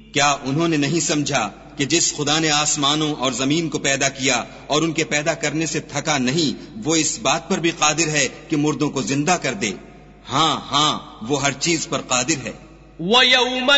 क्या उन्होंने नहीं समझा कि जिस खुदा ने आसमानों और जमीन को पैदा किया और उनके पैदा करने से थका नहीं, वो इस बात पर भी कादिर है कि मुर्दों को जिंदा कर दे। हाँ हाँ, वो हर चीज पर कादिर है। وَيَوْمَ